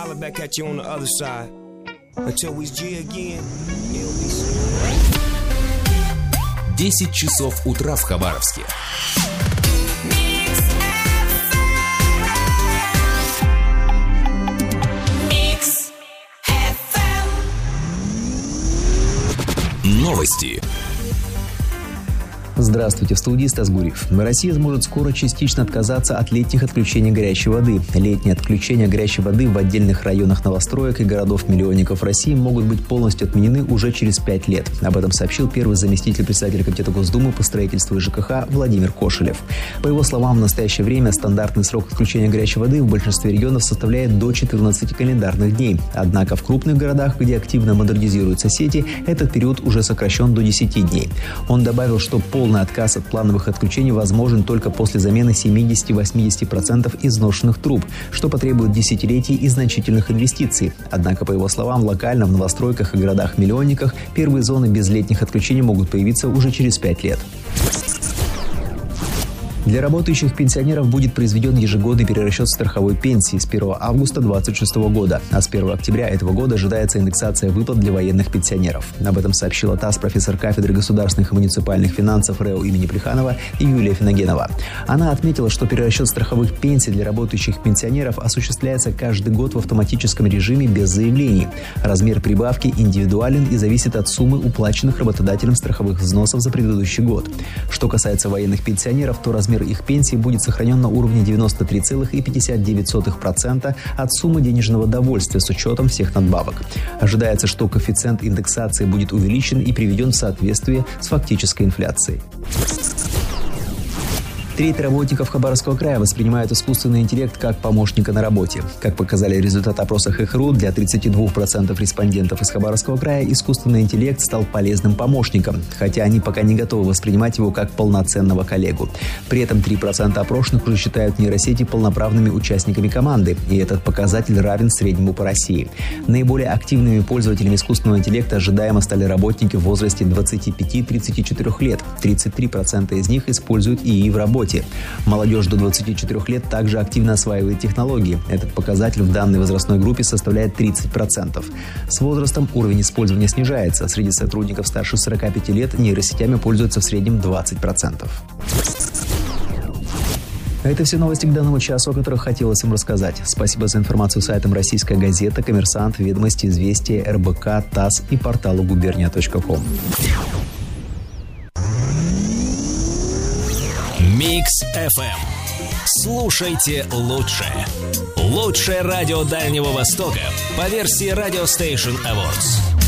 holler back at you on the other side. Until we G again, it'll be 10 часов утра в Хабаровске. Новости. Здравствуйте, в студии Стас Гурьев. Россия сможет скоро частично отказаться от летних отключений горячей воды. Летние отключения горячей воды в отдельных районах новостроек и городов-миллионников России могут быть полностью отменены уже через 5 лет. Об этом сообщил первый заместитель председателя Комитета Госдумы по строительству и ЖКХ Владимир Кошелев. По его словам, в настоящее время стандартный срок отключения горячей воды в большинстве регионов составляет до 14 календарных дней. Однако в крупных городах, где активно модернизируются сети, этот период уже сокращен до 10 дней. Он добавил, что полный отказ от плановых отключений возможен только после замены 70-80% изношенных труб, что потребует десятилетий и значительных инвестиций. Однако, по его словам, локально в новостройках и городах-миллионниках первые зоны без летних отключений могут появиться уже через 5 лет. Для работающих пенсионеров будет произведен ежегодный перерасчет страховой пенсии с 1 августа 2026 года, а с 1 октября этого года ожидается индексация выплат для военных пенсионеров. Об этом сообщила ТАСС профессор кафедры государственных и муниципальных финансов РЭУ имени Плеханова Юлия Финогенова. Она отметила, что перерасчет страховых пенсий для работающих пенсионеров осуществляется каждый год в автоматическом режиме без заявлений. Размер прибавки индивидуален и зависит от суммы уплаченных работодателем страховых взносов за предыдущий год. Что касается военных пенсионеров, то размер их пенсии будет сохранен на уровне 93,59% от суммы денежного довольствия с учетом всех надбавок. Ожидается, что коэффициент индексации будет увеличен и приведен в соответствие с фактической инфляцией. Треть работников Хабаровского края воспринимают искусственный интеллект как помощника на работе. Как показали результаты опроса ХХРУ, для 32% респондентов из Хабаровского края искусственный интеллект стал полезным помощником, хотя они пока не готовы воспринимать его как полноценного коллегу. При этом 3% опрошенных уже считают нейросети полноправными участниками команды, и этот показатель равен среднему по России. Наиболее активными пользователями искусственного интеллекта ожидаемо стали работники в возрасте 25-34 лет. 33% из них используют ИИ в работе. Молодежь до 24 лет также активно осваивает технологии. Этот показатель в данной возрастной группе составляет 30%. С возрастом уровень использования снижается. Среди сотрудников старше 45 лет нейросетями пользуются в среднем 20%. Это все новости к данному часу, о которых хотелось им рассказать. Спасибо за информацию сайтам «Российская газета», «Коммерсант», «Ведомости», «Известия», РБК, ТАСС и порталу gubernia.com. Микс FM. Слушайте лучше. Лучшее радио Дальнего Востока по версии Radio Station Awards.